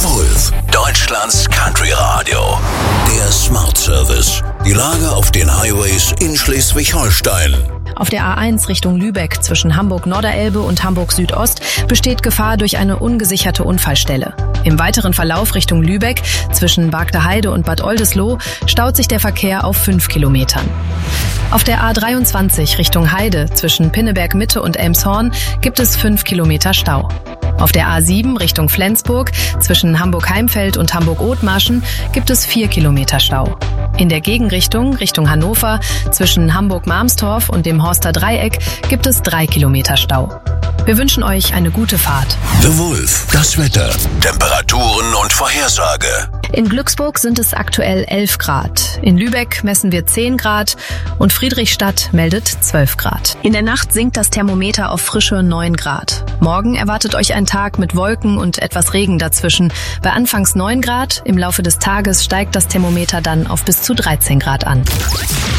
Wolf, Deutschlands Country Radio. Der Smart Service. Die Lage auf den Highways in Schleswig-Holstein. Auf der A1 Richtung Lübeck zwischen Hamburg-Norderelbe und Hamburg-Südost besteht Gefahr durch eine ungesicherte Unfallstelle. Im weiteren Verlauf Richtung Lübeck zwischen Bargteheide und Bad Oldesloe staut sich der Verkehr auf 5 Kilometern. Auf der A23 Richtung Heide zwischen Pinneberg-Mitte und Elmshorn gibt es 5 Kilometer Stau. Auf der A7 Richtung Flensburg zwischen Hamburg-Heimfeld und Hamburg-Othmarschen gibt es 4 Kilometer Stau. In der Gegenrichtung Richtung Hannover zwischen Hamburg-Marmstorf und dem Horster Dreieck gibt es 3 Kilometer Stau. Wir wünschen euch eine gute Fahrt. The Wolf, das Wetter, Temperaturen und Vorhersage. In Glücksburg sind es aktuell 11 Grad. In Lübeck messen wir 10 Grad und Friedrichstadt meldet 12 Grad. In der Nacht sinkt das Thermometer auf frische 9 Grad. Morgen erwartet euch ein Tag mit Wolken und etwas Regen dazwischen. Bei anfangs 9 Grad, im Laufe des Tages steigt das Thermometer dann auf bis zu 13 Grad an.